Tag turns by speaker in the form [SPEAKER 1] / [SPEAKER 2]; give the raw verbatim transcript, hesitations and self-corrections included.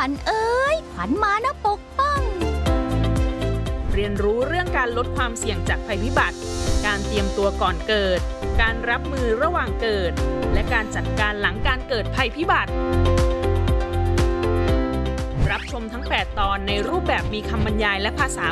[SPEAKER 1] วัญเอ้ยขวัญมานะปกป้อง
[SPEAKER 2] เรียนรู้เรื่องการลดความเสี่ยงจากภัยพิบัติการเตรียมตัวก่อนเกิดการรับมือระหว่างเกิดและการจัดการหลังการเกิดภัยพิบัติรับชมทั้งแปดตอนในรูปแบบมีคำบรรยายและภาษา